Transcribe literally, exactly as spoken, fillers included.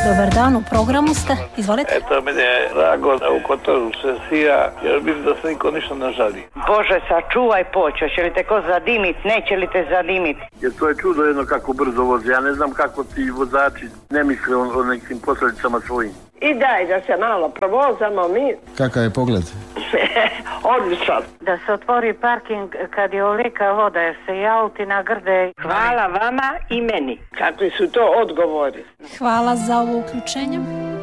Dobar dan, u programu ste. Izvolite. Eto, meni je drago da u Kotoru se sija, jer vidim da se niko ništa ne žali. Bože, sačuvaj počeo, će li te ko zadimit, neće li te zadimit? Jer to je čudo jedno kako brzo vozi, ja ne znam kako ti vozači ne misle o, o nekim posljedicama svojim. I daj da se malo provozamo mi. Kakav je pogled? Odličan. Da se otvori parking kad je olika voda, jer se i auti nagrde. Hvala vama i meni. Kakvi su to odgovori? Hvala za ovo uključenje.